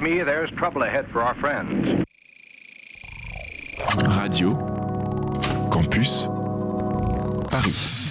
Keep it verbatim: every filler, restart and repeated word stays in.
me, there's trouble ahead for our friends. Radio Campus Paris.